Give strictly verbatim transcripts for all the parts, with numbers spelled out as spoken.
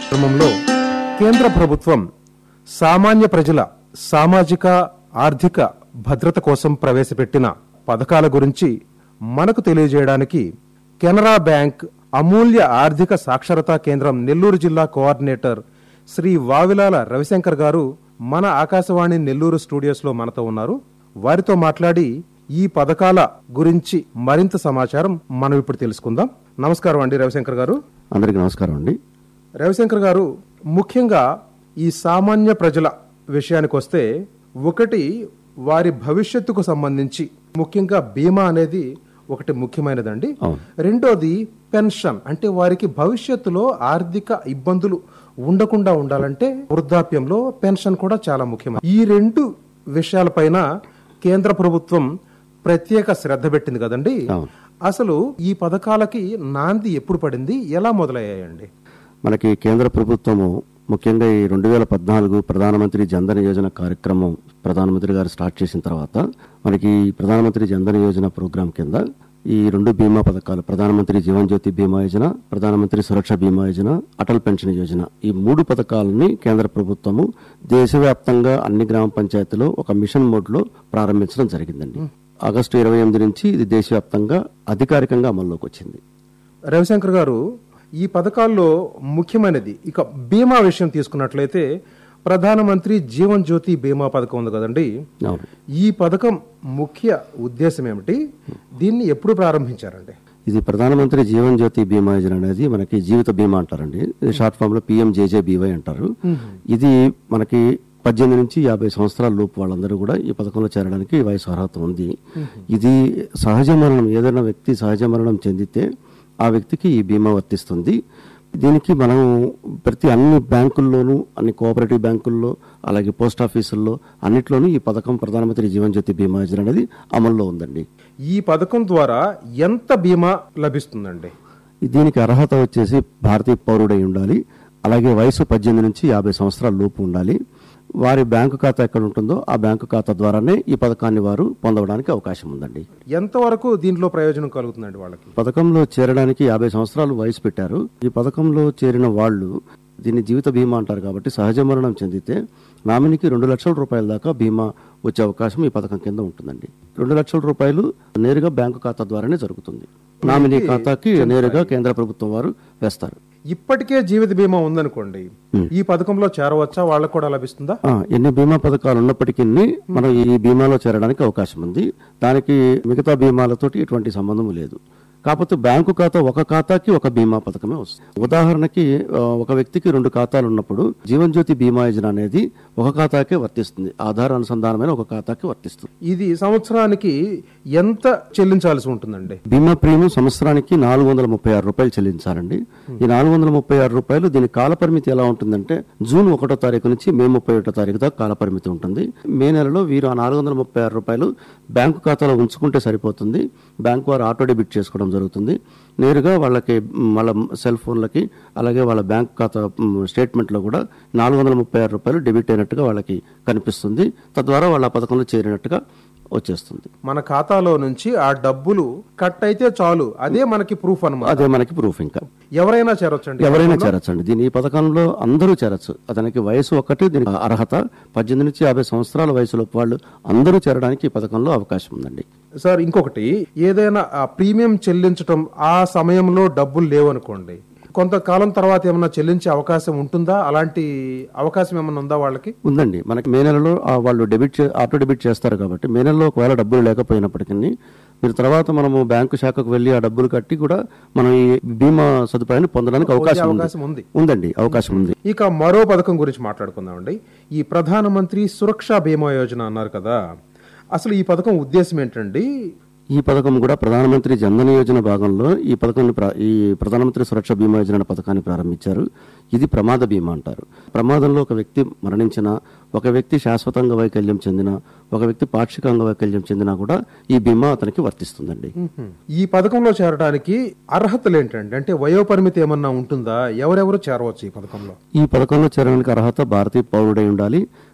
క్రమంలో కేంద్ర ప్రభుత్వం సామాన్య ప్రజల సామాజిక ఆర్థిక భద్రత కోసం ప్రవేశపెట్టిన పథకాల గురించి మనకు తెలియజేయడానికి కెనరా బ్యాంక్ అమూల్య ఆర్థిక సాక్షరతా కేంద్రం నెల్లూరు జిల్లా కోఆర్డినేటర్ శ్రీ వావిలాల రవిశంకర్ గారు మన ఆకాశవాణి నెల్లూరు స్టూడియోస్ లో మనతో ఉన్నారు. వారితో మాట్లాడి ఈ పథకాల గురించి మరింత సమాచారం మనం ఇప్పుడు తెలుసుకుందాం. నమస్కారం అండి రవిశంకర్ గారు. అందరికీ నమస్కారం అండి. రవిశంకర్ గారు, ముఖ్యంగా ఈ సామాన్య ప్రజల విషయానికి వస్తే, ఒకటి వారి భవిష్యత్తుకు సంబంధించి ముఖ్యంగా బీమా అనేది ఒకటి ముఖ్యమైనదండి. రెండోది పెన్షన్, అంటే వారికి భవిష్యత్తులో ఆర్థిక ఇబ్బందులు ఉండకుండా ఉండాలంటే వృద్ధాప్యంలో పెన్షన్ కూడా చాలా ముఖ్యమైన. ఈ రెండు విషయాలపైన కేంద్ర ప్రభుత్వం ప్రత్యేక శ్రద్ధ పెట్టింది కదండి. అసలు ఈ పథకాలకి నాంది ఎప్పుడు పడింది, ఎలా మొదలయ్యాయండి? మనకి కేంద్ర ప్రభుత్వము ముఖ్యంగా ఈ రెండు వేల పద్నాలుగు ప్రధానమంత్రి జన్ధన్ యోజన కార్యక్రమం ప్రధానమంత్రి గారు స్టార్ట్ చేసిన తర్వాత మనకి ప్రధానమంత్రి జన్ధన్ యోజన ప్రోగ్రాం కింద ఈ రెండు బీమా పథకాలు, ప్రధానమంత్రి జీవన్ జ్యోతి బీమా యోజన, ప్రధానమంత్రి సురక్ష బీమా యోజన, అటల్ పెన్షన్ యోజన, ఈ మూడు పథకాలని కేంద్ర ప్రభుత్వము దేశవ్యాప్తంగా అన్ని గ్రామ పంచాయతీలో ఒక మిషన్ మోడ్ లో ప్రారంభించడం జరిగిందండి. ఆగస్టు ఇరవై ఎనిమిది నుంచి ఇది దేశవ్యాప్తంగా అధికారికంగా అమల్లోకి వచ్చింది. రవిశంకర్ గారు, ఈ పథకాల్లో ముఖ్యమైనది ఇక బీమా విషయం తీసుకున్నట్లయితే ప్రధానమంత్రి జీవన్ జ్యోతి బీమా పథకం ఉంది కదండి. ఈ పథకం ముఖ్య ఉద్దేశం ఏమిటి, దీన్ని ఎప్పుడు ప్రారంభించారండి? ఇది ప్రధానమంత్రి జీవన్ జ్యోతి బీమా యోజన అనేది మనకి జీవిత బీమా అంటారండి. షార్ట్ ఫామ్ లో పిఎంజేజేబీవై అంటారు. ఇది మనకి పద్దెనిమిది నుంచి యాభై సంవత్సరాల లోపు వాళ్ళందరూ కూడా ఈ పథకంలో చేరడానికి వయసు అర్హత ఉంది. ఇది సహజ మరణం, ఏదైనా వ్యక్తి సహజ మరణం చెందితే ఆ వ్యక్తికి ఈ బీమా వర్తిస్తుంది. దీనికి మనం ప్రతి అన్ని బ్యాంకుల్లోనూ, అన్ని కోఆపరేటివ్ బ్యాంకుల్లో, అలాగే పోస్ట్ ఆఫీసుల్లో అన్నిట్లోనూ ఈ పథకం ప్రధానమంత్రి జీవన్ జ్యోతి బీమా యోజన అనేది అమల్లో ఉందండి. ఈ పథకం ద్వారా ఎంత బీమా లభిస్తుందండి? దీనికి అర్హత వచ్చేసి భారతీయ పౌరుడై ఉండాలి, అలాగే వయసు పద్దెనిమిది నుంచి యాభై సంవత్సరాల లోపు ఉండాలి. వారి బ్యాంకు ఖాతా ఎక్కడ ఉంటుందో ఆ బ్యాంకు ఖాతా ద్వారానే ఈ పథకాన్ని వారు పొందడానికి అవకాశం ఉందండి. ఎంతవరకు దీంట్లో ప్రయోజనం కలుగుతుందండి వాళ్ళకి? పథకంలో చేరడానికి యాభై సంవత్సరాలు వయసు పెట్టారు. ఈ పథకంలో చేరిన వాళ్ళు దీన్ని జీవిత బీమా అంటారు కాబట్టి సహజ మరణం చెందితే నామినీకి రెండు లక్షల రూపాయల దాకా బీమా వచ్చే అవకాశం ఈ పథకం కింద ఉంటుందండి. రెండు లక్షల రూపాయలు నేరుగా బ్యాంకు ఖాతా ద్వారానే జరుగుతుంది. నామినీ ఖాతాకి నేరుగా కేంద్ర ప్రభుత్వం వారు వేస్తారు. ఇప్పటికే జీవిత బీమా ఉందనుకోండి, ఈ పథకంలో చేరవచ్చా? వాళ్ళకు కూడా లభిస్తుందా? ఎన్ని బీమా పథకాలు ఉన్నప్పటికీ మనం ఈ బీమాలో చేరడానికి అవకాశం ఉంది. దానికి మిగతా బీమాలతోటి ఎటువంటి సంబంధం లేదు. కాకపోతే బ్యాంకు ఖాతా ఒక ఖాతాకి ఒక బీమా పథకమే వస్తుంది. ఉదాహరణకి ఒక వ్యక్తికి రెండు ఖాతాలు ఉన్నప్పుడు జీవన్ జ్యోతి బీమా యోజన అనేది ఒక ఖాతాకే వర్తిస్తుంది, ఆధార్ అనుసంధానమైన ఒక ఖాతాకి వర్తిస్తుంది. ఇది సంవత్సరానికి ఎంత చెల్లించాల్సి ఉంటుందండి? బీమా ప్రీమియం సంవత్సరానికి నాలుగు వందల ముప్పై ఆరు రూపాయలు చెల్లించాలండి. ఈ నాలుగు వందల ముప్పై ఆరు రూపాయలు దీని కాల పరిమితి ఎలా ఉంటుందంటే జూన్ ఒకటో తారీఖు నుంచి మే ముప్పై ఒకటో తారీఖు దాకా కాల పరిమితి ఉంటుంది. మే నెలలో వీరు ఆ నాలుగు వందల ముప్పై ఆరు రూపాయలు బ్యాంకు ఖాతాలో ఉంచుకుంటే సరిపోతుంది. బ్యాంకు వారు ఆటో డెబిట్ చేసుకోవడం జరుగుతుంది. నేరుగా వాళ్ళకి వాళ్ళ సెల్ ఫోన్లకి, అలాగే వాళ్ళ బ్యాంక్ ఖాతా స్టేట్మెంట్ లో కూడా నాలుగు వందల ముప్పై ఆరు రూపాయలు డెబిట్ అయినట్టుగా వాళ్ళకి కనిపిస్తుంది. తద్వారా వాళ్ళ పథకంలో చేరినట్టుగా వచ్చేస్తుంది. మన ఖాతాలో నుంచి ఆ డబ్బులు కట్ అయితే చాలు, అదే మనకి ప్రూఫ్ అన్నమాట. అదే మనకి ప్రూఫ్. ఇంకా ఎవరైనా చేరొచ్చండి? ఎవరైనా చేరొచ్చండి. దీని ఈ పథకంలో అందరూ చేరొచ్చు. అతనికి వయసు ఒకటి దీనికి అర్హత. పద్దెనిమిది నుంచి యాభై సంవత్సరాల వయసులో వాళ్ళు అందరూ చేరడానికి ఈ పథకంలో అవకాశం ఉందండి. సార్, ఇంకొకటి, ఏదైనా ప్రీమియం చెల్లించడం ఆ సమయంలో డబ్బులు లేవనుకోండి, కొంతకాలం తర్వాత ఏమన్నా చెల్లించే అవకాశం ఉంటుందా? అలాంటి అవకాశం ఏమన్నా ఉందా వాళ్ళకి? ఉందండి. మనకి మే నెలలో వాళ్ళు డెబిట్ ఆటో డెబిట్ చేస్తారు కాబట్టి మే నెలలో ఒకవేళ డబ్బులు లేకపోయినప్పటికీ మీరు తర్వాత మనము బ్యాంకు శాఖకు వెళ్లి ఆ డబ్బులు కట్టి కూడా మనం ఈ బీమా సదుపాయాన్ని పొందడానికి అవకాశం ఉంది ఉందండి అవకాశం ఉంది. ఇక మరో పథకం గురించి మాట్లాడుకుందామండి. ఈ ప్రధానమంత్రి సురక్ష బీమా యోజన అన్నారు కదా, అసలు ఈ పథకం ఉద్దేశం ఏంటండి? ఈ పథకం కూడా ప్రధానమంత్రి జన్ధన్ యోజన భాగంలో ఈ పథకాన్ని ఈ ప్రధానమంత్రి సురక్ష బీమా యోజన పథకాన్ని ప్రారంభించారు. ఇది ప్రమాద బీమా అంటారు. ప్రమాదంలో ఒక వ్యక్తి మరణించినా, ఒక వ్యక్తి శాశ్వతంగా వైకల్యం చెందినా, ఒక వ్యక్తి పాక్షిక అంగవైకల్యం చెందినా కూడా ఈ బీమా అతనికి వర్తిస్తుందండి. ఈ పథకంలో చేరడానికి అర్హతలు ఏంటండి? అంటే వయోపరిమితి ఏమన్నా ఉంటుందా? ఎవరెవరు చేరవచ్చు ఈ పథకంలో? ఈ పథకంలో చేరడానికి అర్హత భారతీయ పౌరుడై ఉండాలి,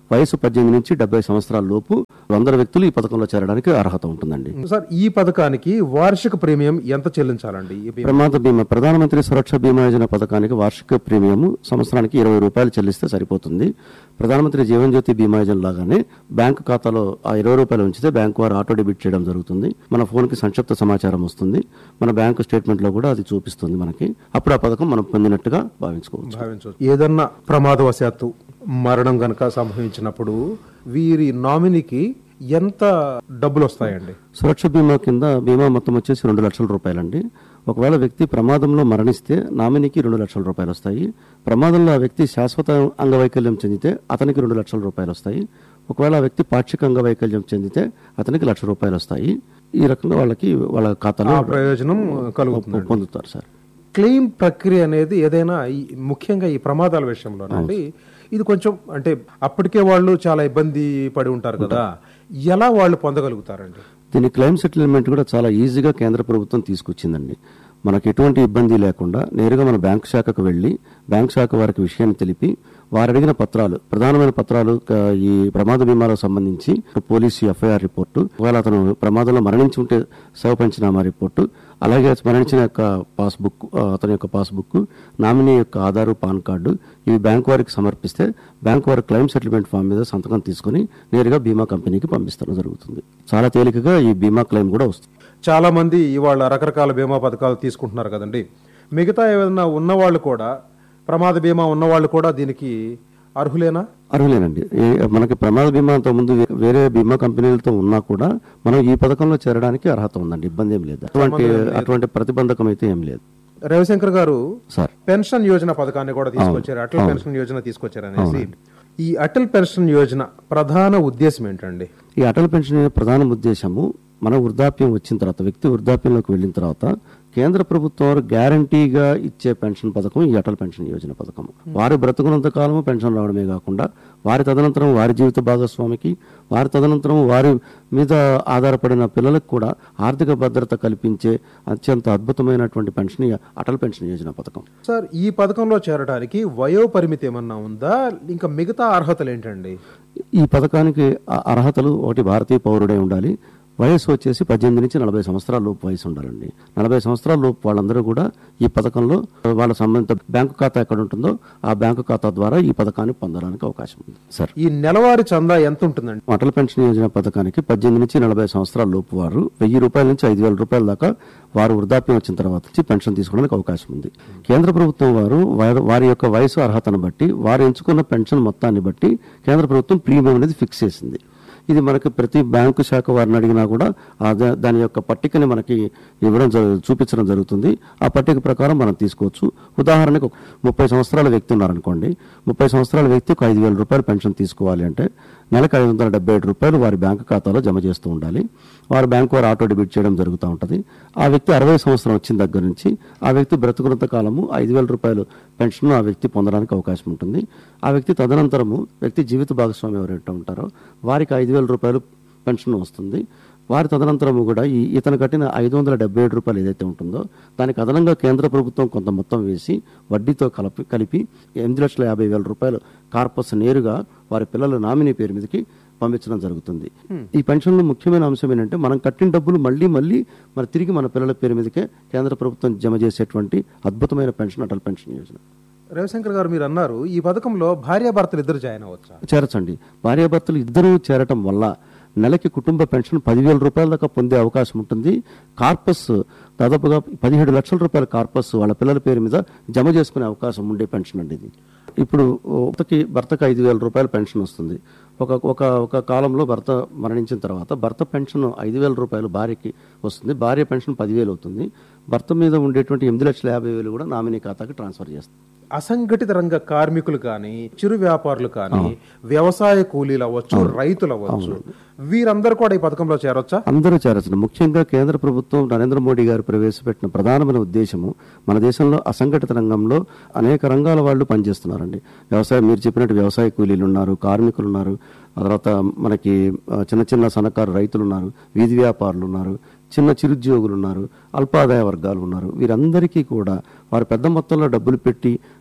వయసు పద్దెనిమిది నుంచి డెబ్బై సంవత్సరాల లోపు వందల వ్యక్తులు ఈ పథకంలో చేరడానికి అర్హత ఉంటుందండి. సార్, ఈ పథకానికి వార్షిక ప్రీమియం ఎంత చెల్లించాలండి? ప్రమాద బీమా ప్రధానమంత్రి సురక్ష బీమా యోజన పథకానికి వార్షిక ప్రీమియం సంవత్సరానికి ఇరవై రూపాయలు చెల్లిస్తే సరిపోతుంది. ప్రధానమంత్రి జీవన్ జ్యోతి బీమా యోజన లాగానే బ్యాంకు ఖాతాలో ఆ ఇరవై రూపాయలు ఉంచితే బ్యాంకు వారు ఆటో డెబిట్ చేయడం జరుగుతుంది. మన ఫోన్ కి సంక్షిప్త సమాచారం వస్తుంది, మన బ్యాంకు స్టేట్మెంట్ లో కూడా అది చూపిస్తుంది మనకి. అప్పుడు ఆ పథకం మనం పొందినట్టుగా భావించుకోవచ్చు. భావించవచ్చు. ఏదన్నా ప్రమాదవశాత్తు మరణం గనక సంభవించినప్పుడు వీరి నామినీకి ఎంత డబ్బులు వస్తాయండి? సురక్ష బీమా కింద బీమా మొత్తం వచ్చేసి రెండు లక్షల రూపాయలండి. ఒకవేళ వ్యక్తి ప్రమాదంలో మరణిస్తే నామినీకి రెండు లక్షల రూపాయలు వస్తాయి. ప్రమాదంలో ఆ వ్యక్తి శాశ్వత అంగవైకల్యం చెందితే అతనికి రెండు లక్షల రూపాయలు వస్తాయి. ఒకవేళ ఆ వ్యక్తి పాక్షిక అంగవైకల్యం చెందితే అతనికి లక్ష రూపాయలు వస్తాయి. ఈ రకంగా వాళ్ళకి వాళ్ళ ఖాతాలో ప్రయోజనం కలుగుతుంది, పొందుతారు సార్. క్లెయిమ్ ప్రక్రియ అనేది ఏదైనా ముఖ్యంగా ఈ ప్రమాదాల విషయంలోనండి ఇది కొంచెం అంటే అప్పటికే వాళ్ళు చాలా ఇబ్బంది పడి ఉంటారు కదా, ఎలా వాళ్ళు పొందగలుగుతారండి? దీని క్లెయిమ్ సెటిల్మెంట్ కూడా చాలా ఈజీగా కేంద్ర ప్రభుత్వం తీసుకొచ్చిందండి. మనకు ఎటువంటి ఇబ్బంది లేకుండా నేరుగా మన బ్యాంకు శాఖకు వెళ్లి బ్యాంకు శాఖ వారికి విషయాన్ని తెలిపి వారు అడిగిన పత్రాలు, ప్రధానమైన పత్రాలు ఈ ప్రమాద బీమాలకు సంబంధించి పోలీసు ఎఫ్ఐఆర్ రిపోర్టు, ఒకవేళ అతను ప్రమాదంలో మరణించి ఉంటే శవ పంచనామా రిపోర్టు, అలాగే మరణించిన యొక్క పాస్బుక్, అతని యొక్క పాస్బుక్, నామినీ యొక్క ఆధారు, పాన్ కార్డు, ఇవి బ్యాంకు వారికి సమర్పిస్తే బ్యాంకు వారి క్లెయిమ్ సెటిల్మెంట్ ఫామ్ మీద సంతకం తీసుకుని నేరుగా బీమా కంపెనీకి పంపిస్తడం జరుగుతుంది. చాలా తేలికగా ఈ బీమా క్లెయిమ్ కూడా వస్తుంది. చాలా మంది ఇవాళ రకరకాల బీమా పథకాలు తీసుకుంటున్నారు కదండి. మిగతా ఏదైనా ఉన్నవాళ్ళు కూడా, ప్రమాద బీమా ఉన్నవాళ్ళు కూడా దీనికి అర్హులేనా? అర్హులేనండి. మనకి ప్రమాద బీమా అంత ముందు వేరే బీమా కంపెనీలతో ఉన్నా కూడా మనం ఈ పథకంలో చేరడానికి అర్హత ఉందండి. ఇబ్బంది ఏం లేదు, అటువంటి అటువంటి ప్రతిబంధకం అయితే ఏం లేదు. రవిశంకర్ గారు, సార్ పెన్షన్ యోజన పథకాన్ని కూడా తీసుకొచ్చారు, అటల్ పెన్షన్ యోజన తీసుకొచ్చారు అనేసి. ఈ అటల్ పెన్షన్ యోజన ప్రధాన ఉద్దేశం ఏంటండి? ఈ అటల్ పెన్షన్ ప్రధాన ఉద్దేశము మన వృద్ధాప్యం వచ్చిన తర్వాత, వ్యక్తి వృద్ధాప్యంలోకి వెళ్ళిన తర్వాత కేంద్ర ప్రభుత్వం గ్యారంటీగా ఇచ్చే పెన్షన్ పథకం ఈ అటల్ పెన్షన్ యోజన పథకం. వారి బ్రతుకున్నంత కాలము పెన్షన్ రావడమే కాకుండా వారి తదనంతరం వారి జీవిత భాగస్వామికి, వారి తదనంతరం వారి మీద ఆధారపడిన పిల్లలకు కూడా ఆర్థిక భద్రత కల్పించే అత్యంత అద్భుతమైనటువంటి పెన్షన్ అటల్ పెన్షన్ యోజన పథకం. సార్, ఈ పథకంలో చేరడానికి వయో పరిమితి ఏమన్నా ఉందా? ఇంకా మిగతా అర్హతలు ఏంటండి? ఈ పథకానికి అర్హతలు ఒకటి, భారతీయ పౌరుడే ఉండాలి. వయసు వచ్చేసి పద్దెనిమిది నుంచి నలభై సంవత్సరాల లోపు వయసు ఉండాలండి. నలభై సంవత్సరాల లోపు వాళ్ళందరూ కూడా ఈ పథకంలో వాళ్ళ సంబంధిత బ్యాంకు ఖాతా ఎక్కడ ఉంటుందో ఆ బ్యాంకు ఖాతా ద్వారా ఈ పథకాన్ని పొందడానికి అవకాశం ఉంది. సార్, ఈ నెలవారీ చందా ఎంత ఉంటుందండి? అటల్ పెన్షన్ యోజన పథకానికి పద్దెనిమిది నుంచి నలభై సంవత్సరాల లోపు వారు వెయ్యి రూపాయల నుంచి ఐదు వేల రూపాయల దాకా వారు వృద్ధాప్యం వచ్చిన తర్వాత నుంచి పెన్షన్ తీసుకోవడానికి అవకాశం ఉంది. కేంద్ర ప్రభుత్వం వారు వారి యొక్క వయసు అర్హతను బట్టి వారు ఎంచుకున్న పెన్షన్ మొత్తాన్ని బట్టి కేంద్ర ప్రభుత్వం ప్రీమియం అనేది ఫిక్స్ చేసింది. ఇది మనకి ప్రతి బ్యాంకు శాఖ వారిని అడిగినా కూడా దాని యొక్క పట్టికని మనకి ఇవ్వడం చూపించడం జరుగుతుంది. ఆ పట్టిక ప్రకారం మనం తీసుకోవచ్చు. ఉదాహరణకు ముప్పై సంవత్సరాల వ్యక్తి ఉన్నారనుకోండి, ముప్పై సంవత్సరాల వ్యక్తి ఒక ఐదు వేల రూపాయలు పెన్షన్ తీసుకోవాలి అంటే నెలకు ఐదు వందల డెబ్బై ఏడు రూపాయలు వారి బ్యాంకు ఖాతాలో జమ చేస్తూ ఉండాలి. వారి బ్యాంకు వారు ఆటో డెబిట్ చేయడం జరుగుతూ ఉంటుంది. ఆ వ్యక్తి అరవై సంవత్సరం వచ్చిన దగ్గర నుంచి ఆ వ్యక్తి బ్రతుకున్నంత కాలము ఐదు వేల రూపాయలు పెన్షన్ ఆ వ్యక్తి పొందడానికి అవకాశం ఉంటుంది. ఆ వ్యక్తి తదనంతరము వ్యక్తి జీవిత భాగస్వామి ఎవరైతే ఉంటారో వారికి ఐదు వేల రూపాయలు పెన్షన్ వస్తుంది. వారి తదనంతరము కూడా ఈ ఇతను కట్టిన ఐదు వందల డెబ్బై ఏడు రూపాయలు ఏదైతే ఉంటుందో దానికి అదనంగా కేంద్ర ప్రభుత్వం కొంత మొత్తం వేసి వడ్డీతో కలిపి కలిపి ఎనిమిది లక్షల యాభై వేల రూపాయలు కార్పస్ నేరుగా వారి పిల్లల నామినీ పేరు మీదకి పంపించడం జరుగుతుంది. ఈ పెన్షన్ లో ముఖ్యమైన అంశం ఏంటంటే మనం కట్టిన డబ్బులు మళ్ళీ మళ్ళీ మరి తిరిగి మన పిల్లల పేరు మీదకే కేంద్ర ప్రభుత్వం జమ చేసేటువంటి అద్భుతమైన పెన్షన్ అటల్ పెన్షన్ యోజన. రవిశంకర్ గారు, మీరు అన్నారు ఈ పథకంలో భార్యాభర్తలు ఇద్దరు జాయిన్ అవ్వచ్చా? చేరచండి. భార్యాభర్తలు ఇద్దరు చేరటం వల్ల నెలకి కుటుంబ పెన్షన్ పదివేల రూపాయల దాకా పొందే అవకాశం ఉంటుంది. కార్పస్ దాదాపుగా పదిహేడు లక్షల రూపాయల కార్పస్ వాళ్ళ పిల్లల పేరు మీద జమ చేసుకునే అవకాశం ఉండే పెన్షన్ అండి ఇది. ఇప్పుడు భర్తకి భర్తకి ఐదు వేల రూపాయల పెన్షన్ వస్తుంది. ఒక ఒక ఒక కాలంలో భర్త మరణించిన తర్వాత భర్త పెన్షన్ ఐదు వేల రూపాయలు భార్యకి వస్తుంది. భార్య పెన్షన్ పదివేలు అవుతుంది. భర్త మీద ఉండేటువంటి ఎనిమిది లక్షల యాభై వేలు కూడా నామినీ ఖాతాకి ట్రాన్స్ఫర్ చేస్తుంది. అసంఘటిత రంగ కార్మికులు కానీ, చిరు వ్యాపారులు కానీ, వ్యవసాయ కూలీలు అవ్వచ్చు, రైతులు అవ్వచ్చు, వీరందరూ కూడా ఈ పథకంలో చేరొచ్చా? అందరూ చేరచ్చు. ముఖ్యంగా కేంద్ర ప్రభుత్వం నరేంద్ర మోడీ గారు ప్రవేశపెట్టిన ప్రధానమైన ఉద్దేశము మన దేశంలో అసంఘటిత రంగంలో అనేక రంగాల వాళ్ళు పనిచేస్తున్నారండి. వ్యవసాయం, మీరు చెప్పినట్టు వ్యవసాయ కూలీలు ఉన్నారు, కార్మికులు ఉన్నారు, ఆ తర్వాత మనకి చిన్న చిన్న సన్నకారు రైతులు ఉన్నారు, వీధి వ్యాపారులు ఉన్నారు, చిన్న చిరుద్యోగులు ఉన్నారు, అల్పాదాయ వర్గాలు ఉన్నారు. వీరందరికీ కూడా వారు పెద్ద మొత్తంలో డబ్బులు పెట్టి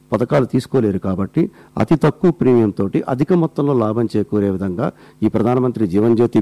పథకాలు తీసుకోలేరు కాబట్టి అతి తక్కువ ప్రీమియం తోటి అధిక మొత్తంలో లాభం చేకూరే విధంగా ఈ ప్రధానమంత్రి జీవన్ జ్యోతి